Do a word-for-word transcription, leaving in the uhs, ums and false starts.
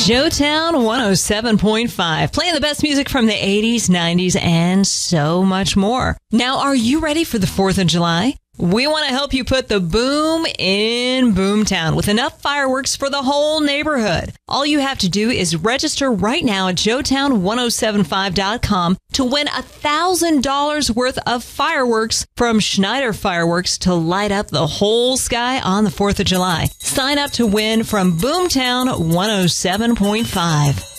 Joetown one oh seven point five, playing the best music from the eighties, nineties, and so much more. Now, are you ready for the fourth of July? We want to help you put the boom in Boomtown with enough fireworks for the whole neighborhood. All you have to do is register right now at joetown ten seventy-five dot com to win one thousand dollars worth of fireworks from Schneider Fireworks to light up the whole sky on the fourth of July. Sign up to win from Boomtown one oh seven point five.